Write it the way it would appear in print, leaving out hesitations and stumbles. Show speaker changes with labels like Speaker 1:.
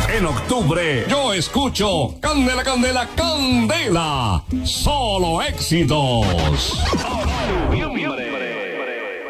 Speaker 1: En octubre, yo escucho Candela, Candela, Candela. Solo éxitos.